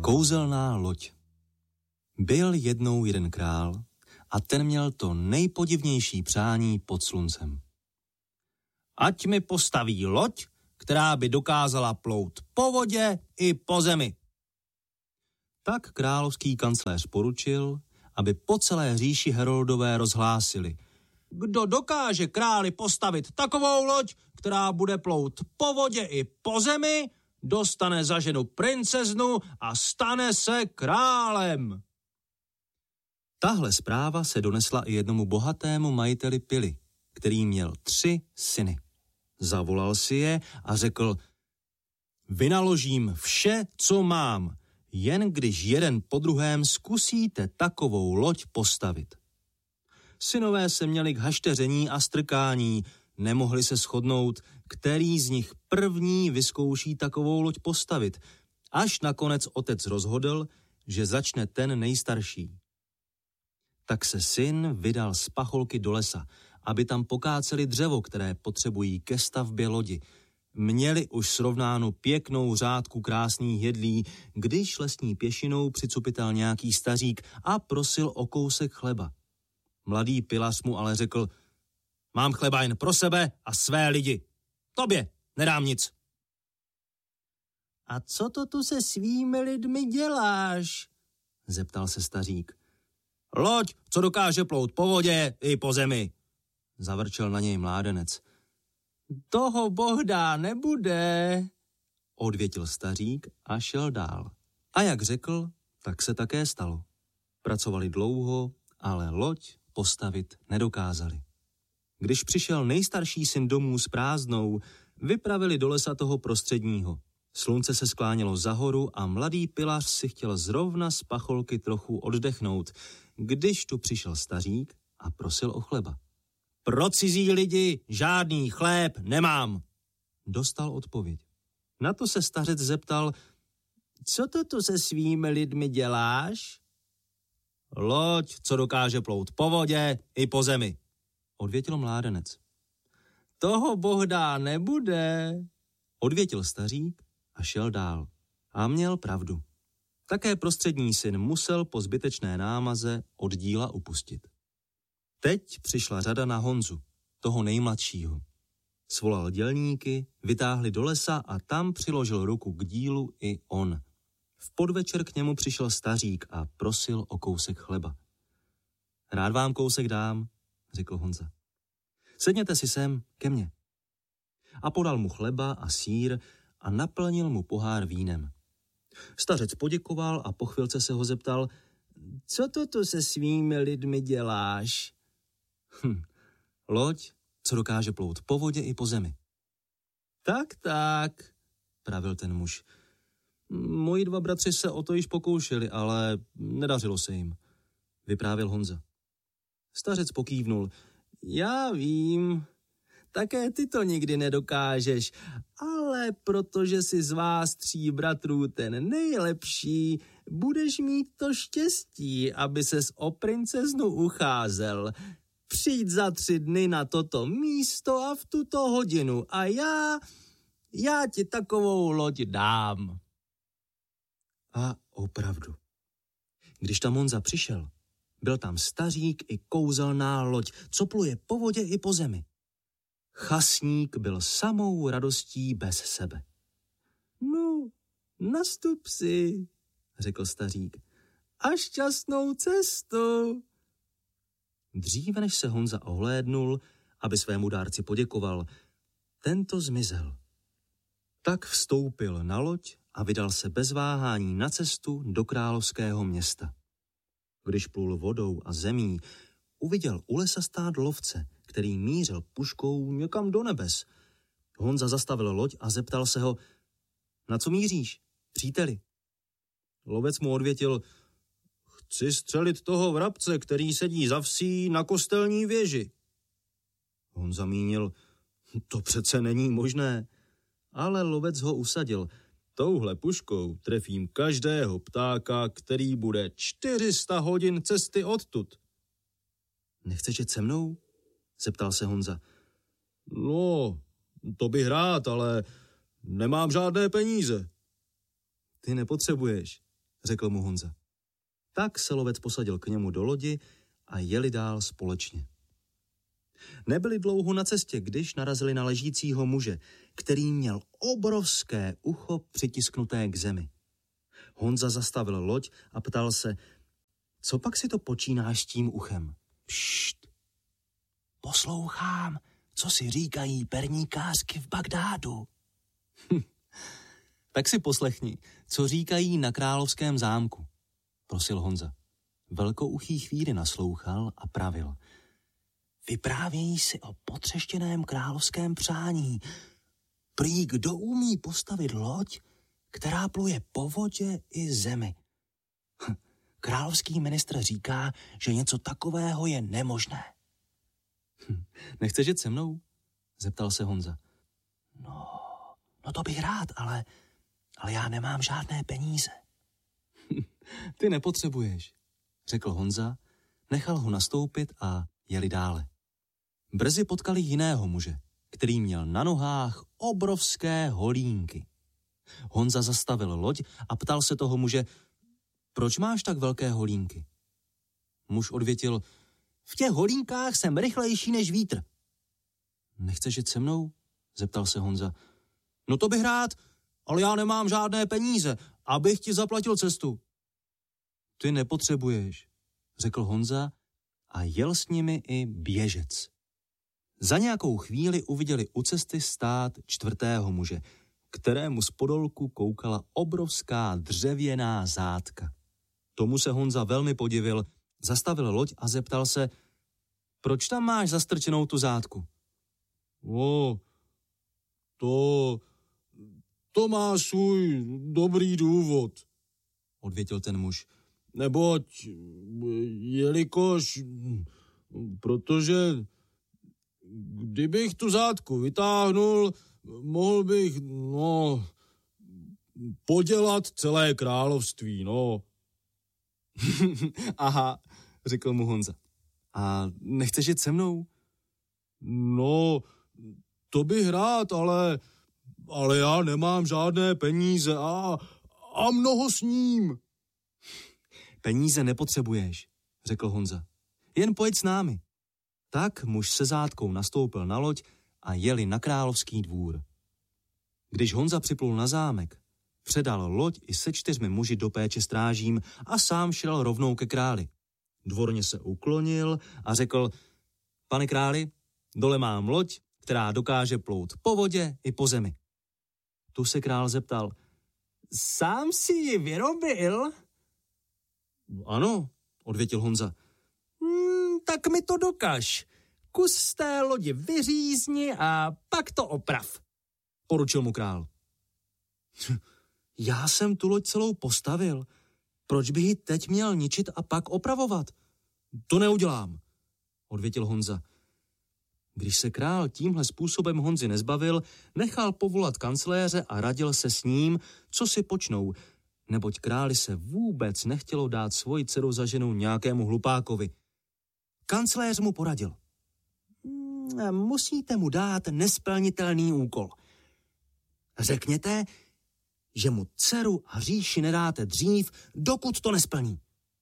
Kouzelná loď. Byl jednou jeden král a ten měl to nejpodivnější přání pod sluncem. Ať mi postaví loď, která by dokázala plout po vodě i po zemi. Tak královský kancléř poručil, aby po celé říši heroldové rozhlásili: kdo dokáže králi postavit takovou loď, která bude plout po vodě i po zemi, dostane za ženu princeznu a stane se králem. Tahle zpráva se donesla i jednomu bohatému majiteli pily, který měl 3 syny. Zavolal si je a řekl: vynaložím vše, co mám, jen když jeden po druhém zkusíte takovou loď postavit. Synové se měli k hašteření a strkání, nemohli se shodnout, který z nich první vyzkouší takovou loď postavit, až nakonec otec rozhodl, že začne ten nejstarší. Tak se syn vydal z pacholky do lesa, aby tam pokáceli dřevo, které potřebují ke stavbě lodi. Měli už srovnánu pěknou řádku krásných jedlí, když lesní pěšinou přicupital nějaký stařík a prosil o kousek chleba. Mladý pilař mu ale řekl: mám chleba jen pro sebe a své lidi. Tobě nedám nic. A co to tu se svými lidmi děláš? Zeptal se stařík. Loď, co dokáže plout po vodě i po zemi, zavrčel na něj mládenec. Toho Bohdá nebude, odvětil stařík a šel dál. A jak řekl, tak se také stalo. Pracovali dlouho, ale loď postavit nedokázali. Když přišel nejstarší syn domů s prázdnou, vypravili do lesa toho prostředního. Slunce se sklánělo za horu a mladý pilař si chtěl zrovna z pacholky trochu oddechnout, když tu přišel stařík a prosil o chleba. Pro cizí lidi žádný chléb nemám, dostal odpověď. Na to se stařec zeptal: co to tu se svými lidmi děláš? Loď, co dokáže plout po vodě i po zemi, odvětil mládenec. Toho Bohdá nebude, odvětil stařík a šel dál. A měl pravdu. Také prostřední syn musel po zbytečné námaze od díla upustit. Teď přišla řada na Honzu, toho nejmladšího. Svolal dělníky, vytáhli do lesa a tam přiložil ruku k dílu i on. V podvečer k němu přišel stařík a prosil o kousek chleba. Rád vám kousek dám, řekl Honza. Sedněte si sem ke mně. A podal mu chleba a sýr a naplnil mu pohár vínem. Stařec poděkoval a po chvilce se ho zeptal: co to tu se svými lidmi děláš? Loď, co dokáže plout po vodě i po zemi. Tak, pravil ten muž. Moji 2 bratři se o to již pokoušeli, ale nedařilo se jim, vyprávěl Honza. Stařec pokývnul. Já vím, také ty to nikdy nedokážeš, ale protože jsi z vás 3 bratrů ten nejlepší, budeš mít to štěstí, aby ses o princeznu ucházel. Přijď za 3 dny na toto místo a v tuto hodinu a já ti takovou loď dám. A opravdu. Když tam Honza přišel, byl tam stařík i kouzelná loď, co pluje po vodě i po zemi. Chasník byl samou radostí bez sebe. No, nastup si, řekl stařík, a šťastnou cestu. Dříve než se Honza ohlédnul, aby svému dárci poděkoval, tento zmizel. Tak vstoupil na loď a vydal se bez váhání na cestu do královského města. Když plul vodou a zemí, uviděl u lesa stát lovce, který mířil puškou někam do nebes. Honza zastavil loď a zeptal se ho: na co míříš, příteli? Lovec mu odvětil: chci střelit toho vrabce, který sedí za vsí na kostelní věži. Honza mínil: to přece není možné. Ale lovec ho usadil: touhle puškou trefím každého ptáka, který bude 400 hodin cesty odtud. Nechceš jet se mnou? Zeptal se Honza. No, to bych rád, ale nemám žádné peníze. Ty nepotřebuješ, řekl mu Honza. Tak se lovec posadil k němu do lodi a jeli dál společně. Nebyli dlouho na cestě, když narazili na ležícího muže, který měl obrovské ucho přitisknuté k zemi. Honza zastavil loď a ptal se, co pak si to počínáš s tím uchem? Pšt, poslouchám, co si říkají perníkářky v Bagdádu. Tak si poslechni, co říkají na královském zámku, prosil Honza. Velkouchý chvíli naslouchal a pravil. Vyprávějí si o potřeštěném královském přání. Prý kdo umí postavit loď, která pluje po vodě i zemi. Královský ministr říká, že něco takového je nemožné. Nechceš jet se mnou? Zeptal se Honza. No to bych rád, ale já nemám žádné peníze. Ty nepotřebuješ, řekl Honza, nechal ho nastoupit a jeli dále. Brzy potkali jiného muže, který měl na nohách obrovské holínky. Honza zastavil loď a ptal se toho muže, proč máš tak velké holínky? Muž odvětil, v těch holínkách jsem rychlejší než vítr. Nechceš jít se mnou? Zeptal se Honza. No to bych rád, ale já nemám žádné peníze, abych ti zaplatil cestu. Ty nepotřebuješ, řekl Honza a jel s nimi i běžec. Za nějakou chvíli uviděli u cesty stát čtvrtého muže, kterému z podolku koukala obrovská dřevěná zátka. Tomu se Honza velmi podivil, zastavil loď a zeptal se, proč tam máš zastrčenou tu zátku? To má svůj dobrý důvod, odvětil ten muž. Neboť, protože kdybych tu zátku vytáhnul, mohl bych, podělat celé království, Aha, řekl mu Honza. A nechceš jít se mnou? No, to bych rád, ale já nemám žádné peníze a mnoho s ním. Peníze nepotřebuješ, řekl Honza. Jen pojď s námi. Tak muž se zátkou nastoupil na loď a jeli na královský dvůr. Když Honza připlul na zámek, předal loď i se 4 muži do péče strážím a sám šel rovnou ke králi. Dvorně se uklonil a řekl, pane králi, dole mám loď, která dokáže plout po vodě i po zemi. Tu se král zeptal, sám si ji vyrobil? Ano, odvětil Honza. Tak mi to dokaž. Kus z té lodi vyřízni a pak to oprav, poručil mu král. Já jsem tu loď celou postavil. Proč bych ji teď měl ničit a pak opravovat? To neudělám, odvětil Honza. Když se král tímhle způsobem Honzi nezbavil, nechal povolat kancléře a radil se s ním, co si počnou, neboť králi se vůbec nechtělo dát svoji dceru za ženu nějakému hlupákovi. Kancléř mu poradil. Musíte mu dát nesplnitelný úkol. Řekněte, že mu dceru a říši nedáte dřív, dokud to nesplní.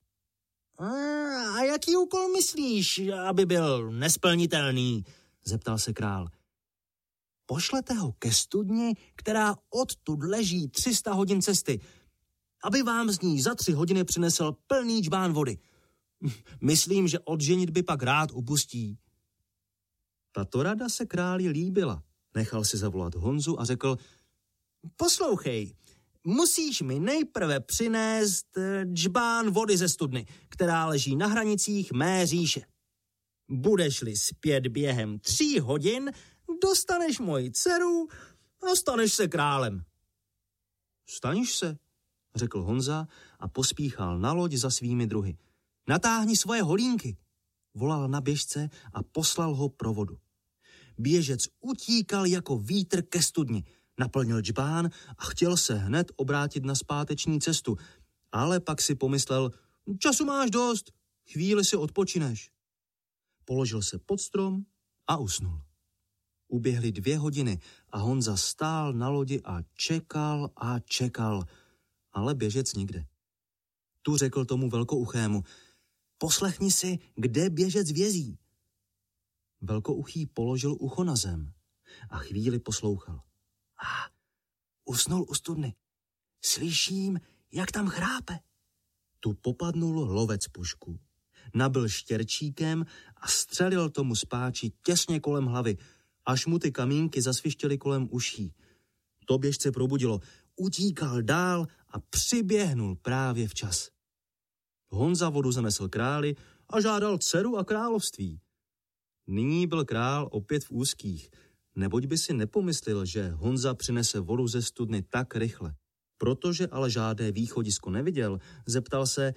A jaký úkol myslíš, aby byl nesplnitelný? Zeptal se král. Pošlete ho ke studni, která odtud leží 300 hodin cesty, aby vám z ní za 3 hodiny přinesl plný džbán vody. Myslím, že od ženitby pak rád upustí. Tato rada se králi líbila. Nechal si zavolat Honzu a řekl, poslouchej, musíš mi nejprve přinést džbán vody ze studny, která leží na hranicích mé říše. Budeš-li zpět během 3 hodin, dostaneš moji dceru a staneš se králem. Staneš se, řekl Honza a pospíchal na loď za svými druhy. Natáhni svoje holínky, volal na běžce a poslal ho pro vodu. Běžec utíkal jako vítr ke studni, naplnil džbán a chtěl se hned obrátit na zpáteční cestu, ale pak si pomyslel, času máš dost, chvíli si odpočineš. Položil se pod strom a usnul. Uběhly 2 hodiny a Honza stál na lodi a čekal, ale běžec nikde. Tu řekl tomu velkouchému: poslechni si, kde běžec vězí. Velkouchý položil ucho na zem a chvíli poslouchal. Usnul u studny. Slyším, jak tam chrápe. Tu popadnul lovec pušku, nabil štěrčíkem a střelil tomu spáči těsně kolem hlavy, až mu ty kamínky zasvištěly kolem uší. To běžce probudilo, utíkal dál a přiběhnul právě včas. Honza vodu zanesl králi a žádal dceru a království. Nyní byl král opět v úzkých, neboť by si nepomyslel, že Honza přinese vodu ze studny tak rychle. Protože ale žádné východisko neviděl, zeptal se: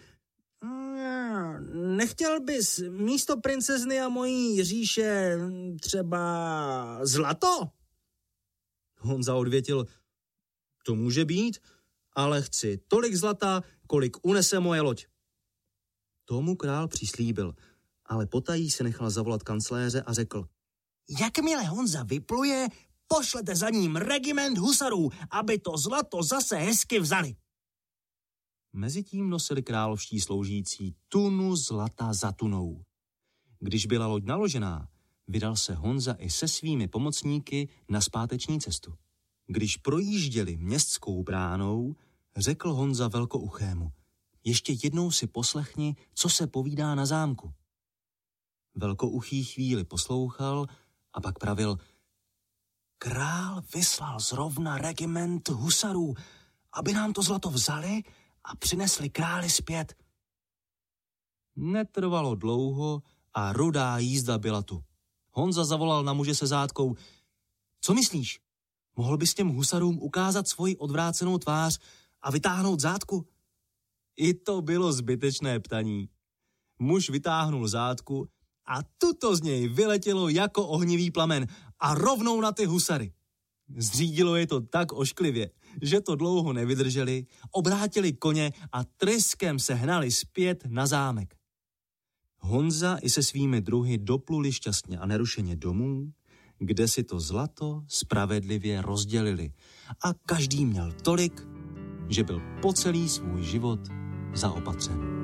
nechtěl bys místo princezny a mojí říše třeba zlato? Honza odvětil: to může být, ale chci tolik zlata, kolik unese moje loď. Tomu král přislíbil, ale potají se nechal zavolat kancléře a řekl: jakmile Honza vypluje, pošlete za ním regiment husarů, aby to zlato zase hezky vzali. Mezitím nosili královští sloužící tunu zlata za tunou. Když byla loď naložená, vydal se Honza i se svými pomocníky na zpáteční cestu. Když projížděli městskou bránou, řekl Honza velkouchému: ještě jednou si poslechni, co se povídá na zámku. Velkouchý chvíli poslouchal a pak pravil: král vyslal zrovna regiment husarů, aby nám to zlato vzali a přinesli králi zpět. Netrvalo dlouho a rudá jízda byla tu. Honza zavolal na muže se zátkou: co myslíš? Mohl bys těm husarům ukázat svoji odvrácenou tvář a vytáhnout zátku? I to bylo zbytečné ptaní. Muž vytáhnul zátku a tuto z něj vyletělo jako ohnivý plamen a rovnou na ty husary. Zřídilo je to tak ošklivě, že to dlouho nevydrželi, obrátili koně a tryskem se hnali zpět na zámek. Honza i se svými druhy dopluli šťastně a nerušeně domů, kde si to zlato spravedlivě rozdělili a každý měl tolik, že byl po celý svůj život zaopatřen.